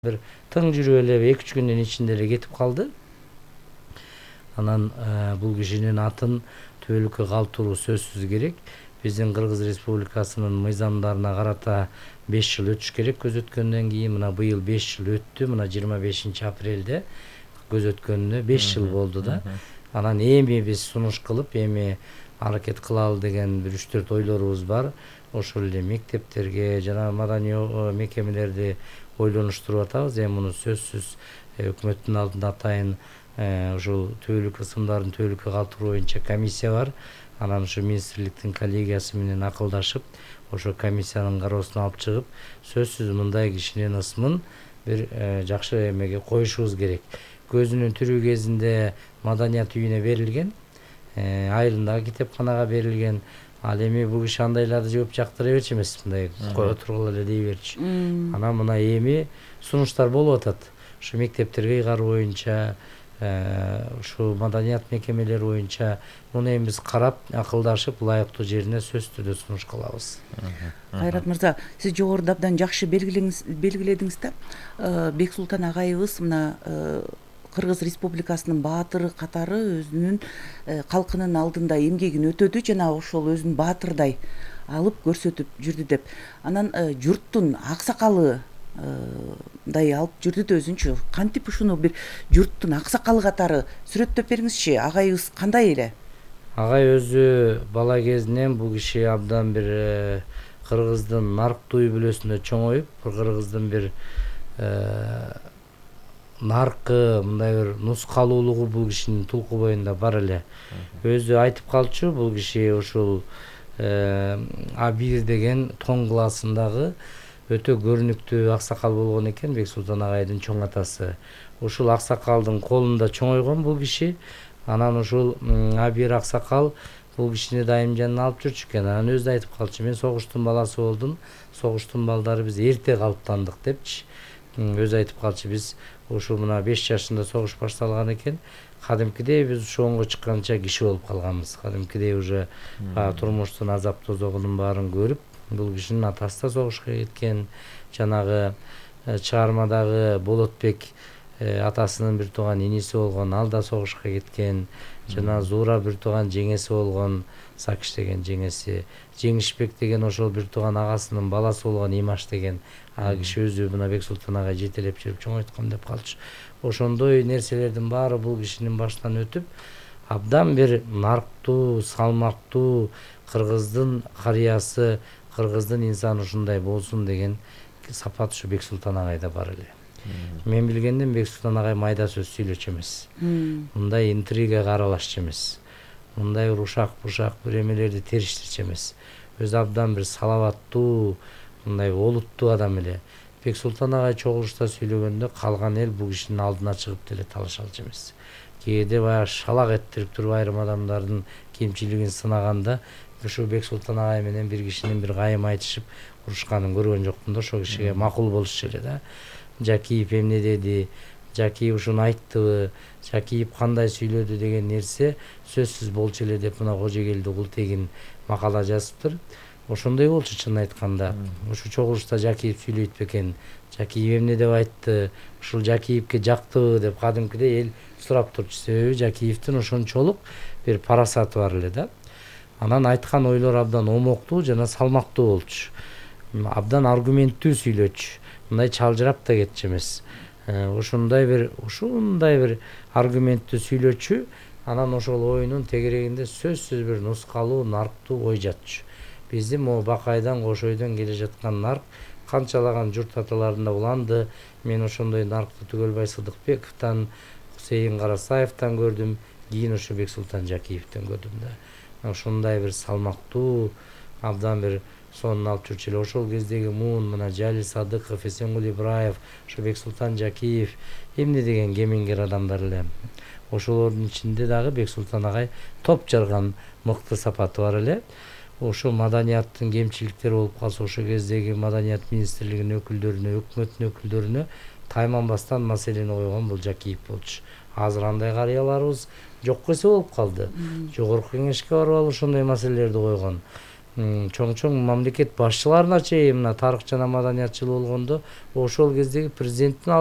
bir tың жүрүп эле 2-3 күндүн ичинде эле кетип калды. Анан бул кишинин атын түбөлүккө калтыруу сөзсүз керек. Биздин Кыргыз Республикасынын мыйзамдарына карата 5 жыл өтүш керек көз өткөндөн кийин. Мына быйыл 5 жыл өттү. Мына 25 апрелде көз өткөнүнө 5 жыл болду да. Анан эми биз сунуш кылып, эми аракет кылалы деген бир 3-4 ойлорубуз бар. Ошол эле мектептерге жана маданий мекемелерди ойлонуштуруп атабыз. Эми муну сөзсүз өкмөттүн алдында атайын ушул түбөлүк ысымдардын түбөлүккө калтыруу боюнча комиссия бар. Анан ушу министрликтин коллегиясы менен акылдашып, ошо комиссиянын кароосуна алып чыгып, сөзсүз мындай кишинин ысмын бир жакшы эмеге коюшубуз керек. Көзүнүн тирүү кезинде маданият үйүнө берилген, айылындагы китепканага берилген. Ал эми бул киши андайларды жооп жактыра берчү эмес, мындай кое тургула эле дей берчү. Анан мына эми сунуштар болуп атат. Ушу мектептерге ыйгаруу боюнча, ушу маданият мекемелери боюнча муну эми биз карап, акылдашып, ылайыктуу жерине сөзсүз түрдө сунуш кылабыз. Кайрат мырза, сиз жогоруда абдан жакшы белгиледиңиз да. Бексултан агайыбыз мына Кыргыз Республикасынын баатыры катары өзүнүн калкынын алдында эмгегин өтөдү жана ошол өзүн баатырдай алып көрсөтүп жүрдү деп. Анан журттун аксакалы мындай алып жүрдү да өзүнчү. Кантип ушуну бир журттун аксакалы катары сүрөттөп бериңизчи? Агайыбыз кандай эле? Агай өзү бала кезинен бул киши абдан бир кыргыздын нарктуу үй бүлөсүндө чоңоюп, кыргыздын бир наркы, мындай бир нускалуулугу бул кишинин тулку боюнда бар эле. Өзү айтып калчу, бул киши ушул А1 деген тоң классындагы өтө көрүнүктүү аксакал болгон экен, Бексултан агайдын чоң атасы. Ушул аксакалдын колунда чоңойгон бул киши. Анан ушул А1 аксакал бул кишини дайым жанына алып жүрчү экен. Анан өзү айтып калчу, мен согуштун баласы болдум, согуштун балдары биз эрте калыптандык депчи. Өзү айтып калчу, биз ушул мына 5 жашында согуш башталган экен. Кадимкидей биз чоңго чыкканча киши болуп калганбыз. Кадимкидей уже турмуштун азап тозогунун баарын көрүп, бул кишинин атасы да согушка кеткен. Жанагы чыгармадагы Болотбек атасынын бир тууган иниси болгон, ал да согушка кеткен. Жана Зуура бир тууган жеңеси болгон, Сакиш деген жеңеси. Жеңишбек деген ошол бир тууган агасынын баласы болгон, Имаш деген. Ага киши өзү мына Бексултан агай жетелеп жүрүп чоңойткон деп калчу. Ошондой нерселердин баары бул кишинин башынан өтүп, абдан бир нарктуу, салмактуу кыргыздын карыясы, кыргыздын инсаны ушундай болсун деген сапат ушу Бексултан агайда бар эле. Мен билгенден Бексултан агай майда сөз сүйлөчү эмес. Мындай интригага аралашчу эмес. Мындай урушак-бушак бир эмелерди териштирчү эмес. Өзү абдан бир салаваттуу, мындай олуттуу адам эле. Бексултан агай чогулушта сүйлөгөндө калган эл бул кишинин алдына чыгып деле талашалчу эмес. Кээде баягы шалак эттирип туруп айрым адамдардын кемчилигин сынаганда, ушу Бексултан агай менен бир кишинин бир кайым айтышып урушканын көргөн жокмун да. Ошол кишиге макул болушчу эле да. Жакиев эмне деди, Жакиев ушуну айттыбы, Жакиев кандай сүйлөдү деген нерсе сөзсүз болчу эле деп мына Кожогелди Култегин макала жазыптыр. Ошондой болчу чынын айтканда. Ушу чогулушта Жакиев сүйлөйт бекен, Жакиев эмне деп айтты, ушул Жакиевке жактыбы деп кадимкидей эл сурап турчу. Себеби Жакиевдин ошончолук бир парасаты бар эле да. Анан айткан ойлор абдан омоктуу жана салмактуу болчу. Абдан аргументтүү сүйлөчү. Мындай чалжырап да кетчү эмес. Ушундай бир аргументтүү сүйлөчү. Анан ошол оюнун тегерегинде сөзсүз бир нускалуу, нарктуу ой жатчу. Биздин могу Бакайдан, Кошойдон келе жаткан нарк канчалаган журт аталарында уланды. Мен ошондой наркты Түгөлбай Сыдыкбековдон, Хусейин Карасаевдон көрдүм, кийин ушу Бексултан Жакиевден көрдүм да. Ошондой бир салмактуу, абдан бир сонун алып жүрчү эле. Ошол кездеги муун мына Жалил Садыков, Эсенгул Ибраев, ушу Бексултан Жакиев эмне деген кемеңгер адамдар эле. Ошолордун ичинде дагы Бексултан агай топ жарган мыкты сапаты бар эле. Ошо маданияттын кемчиликтери болуп калса, ошол кездеги маданият министрлигинин өкүлдөрүнө, өкмөттүн өкүлдөрүнө тайманбастан маселени койгон бул Жакиев болчу. Азыр андай карыяларыбыз жок эсе болуп калды. Жогорку кеңешке барып алып ошондой маселелерди койгон. чоң чоң мамлекет башчыларына чейин мына тарых жана маданият жылы болгондо ошол кездеги президенттин